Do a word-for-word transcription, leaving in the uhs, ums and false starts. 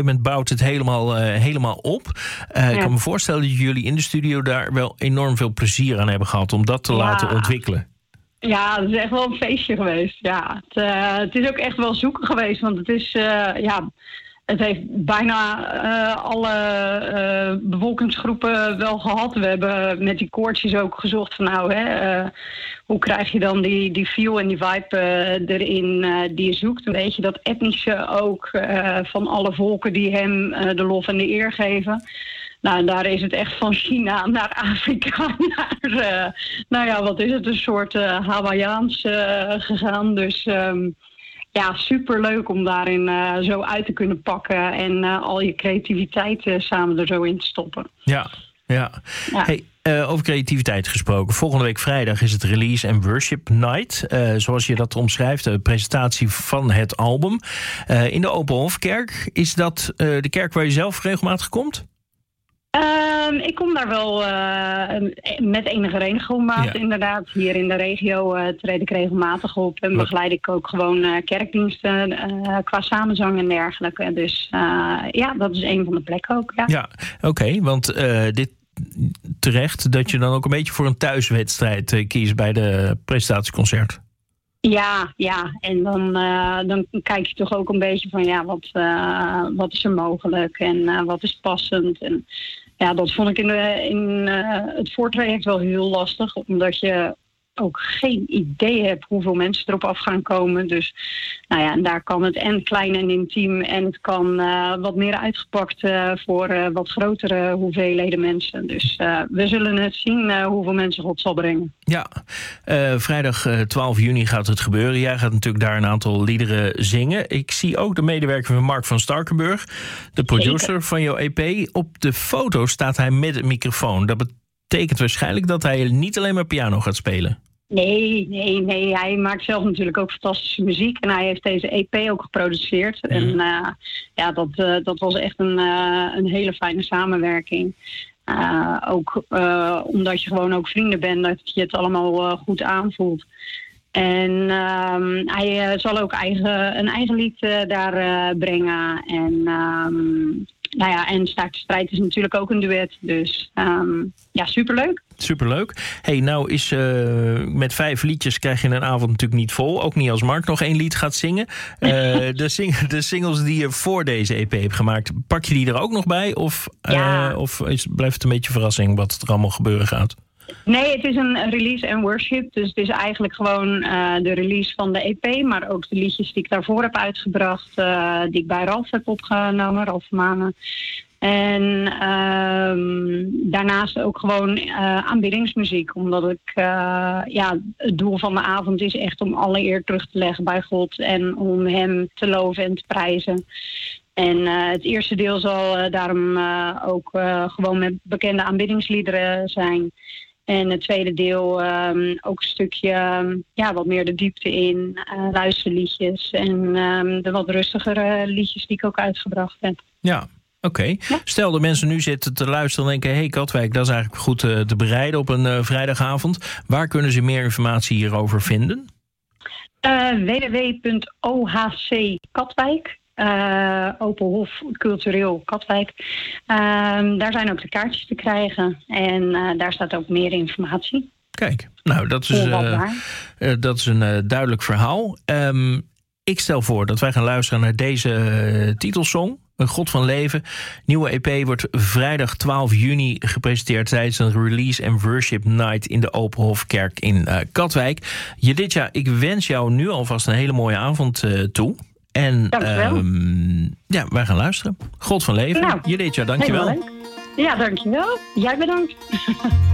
moment bouwt het helemaal, uh, helemaal op. Uh, ja. Ik kan me voorstellen dat jullie in de studio daar wel enorm veel plezier aan hebben gehad om dat te ja. laten ontwikkelen. Ja, het is echt wel een feestje geweest. Ja, het, uh, het is ook echt wel zoeken geweest, want het is, uh, ja, het heeft bijna uh, alle uh, bevolkingsgroepen wel gehad. We hebben met die koortjes ook gezocht van nou, hè, uh, hoe krijg je dan die, die feel en die vibe uh, erin uh, die je zoekt. Een beetje dat etnische ook uh, van alle volken die hem uh, de lof en de eer geven. Nou, en daar is het echt van China naar Afrika naar, uh, nou ja, wat is het, een soort uh, Hawaiiaans uh, gegaan. Dus um, ja, superleuk om daarin uh, zo uit te kunnen pakken en uh, al je creativiteit uh, samen er zo in te stoppen. Ja, ja. ja. Hey, uh, over creativiteit gesproken. Volgende week vrijdag is het Release and Worship Night. Uh, zoals je dat omschrijft, de presentatie van het album. Uh, in de Openhofkerk. Is dat uh, de kerk waar je zelf regelmatig komt? Um, ik kom daar wel uh, met enige regelmaat, ja. inderdaad. Hier in de regio uh, treed ik regelmatig op en begeleid ik ook gewoon uh, kerkdiensten uh, qua samenzang en dergelijke. Dus uh, ja, dat is een van de plekken ook. Ja, ja oké, okay, want uh, dit terecht dat je dan ook een beetje voor een thuiswedstrijd uh, kiest bij de presentatieconcert. Ja, ja, en dan, uh, dan kijk je toch ook een beetje van ja, wat, uh, wat is er mogelijk en uh, wat is passend. En ja, dat vond ik in, de, in uh, het voortraject wel heel lastig, omdat je ook geen idee hebt hoeveel mensen erop af gaan komen. Dus nou ja, en daar kan het en klein en intiem en het kan uh, wat meer uitgepakt uh, voor uh, wat grotere hoeveelheden mensen. Dus uh, we zullen het zien uh, hoeveel mensen God zal brengen. Ja, uh, vrijdag uh, twaalf juni gaat het gebeuren. Jij gaat natuurlijk daar een aantal liederen zingen. Ik zie ook de medewerker van Mark van Starkenburg, de producer Zeker. van jouw E P. Op de foto staat hij met een microfoon. Dat betekent waarschijnlijk dat hij niet alleen maar piano gaat spelen. Nee, nee, nee. Hij maakt zelf natuurlijk ook fantastische muziek. En hij heeft deze E P ook geproduceerd. Mm. En uh, ja, dat, uh, dat was echt een, uh, een hele fijne samenwerking. Uh, ook uh, omdat je gewoon ook vrienden bent, dat je het allemaal uh, goed aanvoelt. En um, hij uh, zal ook eigen, een eigen lied uh, daar uh, brengen. En um, nou ja, en Staakt de Strijd is natuurlijk ook een duet. Dus um, ja, superleuk. Superleuk. Hey, nou is uh, met vijf liedjes krijg je een avond natuurlijk niet vol. Ook niet als Mark nog één lied gaat zingen. Uh, de, sing- de singles die je voor deze E P hebt gemaakt, pak je die er ook nog bij? Of, uh, ja. of is, blijft het een beetje verrassing wat er allemaal gebeuren gaat? Nee, het is een release en worship. Dus het is eigenlijk gewoon uh, de release van de E P. Maar ook de liedjes die ik daarvoor heb uitgebracht. Uh, die ik bij Ralf heb opgenomen, Ralf Manen. En um, daarnaast ook gewoon uh, aanbiddingsmuziek. Omdat ik, uh, ja, het doel van de avond is echt om alle eer terug te leggen bij God. En om hem te loven en te prijzen. En uh, het eerste deel zal uh, daarom uh, ook uh, gewoon met bekende aanbiddingsliederen zijn. En het tweede deel um, ook een stukje, um, ja, wat meer de diepte in. Uh, luisterliedjes en um, de wat rustigere liedjes die ik ook uitgebracht heb. Ja. Oké, okay. ja. Stel dat mensen nu zitten te luisteren en denken, hey Katwijk, dat is eigenlijk goed uh, te bereiden op een uh, vrijdagavond. Waar kunnen ze meer informatie hierover vinden? Uh, w w w punt o h c Katwijk, uh, Openhof Cultureel Katwijk. Uh, daar zijn ook de kaartjes te krijgen en uh, daar staat ook meer informatie. Kijk, nou dat is, uh, uh, dat is een uh, duidelijk verhaal. Um, ik stel voor dat wij gaan luisteren naar deze uh, titelsong. Een God van Leven. Nieuwe E P wordt vrijdag twaalf juni gepresenteerd tijdens een Release and Worship Night in de Openhofkerk in uh, Katwijk. Juditja, ik wens jou nu alvast een hele mooie avond uh, toe. En um, ja, wij gaan luisteren. God van Leven. Nou, Juditja, dankjewel. Ja, dankjewel. Jij bedankt.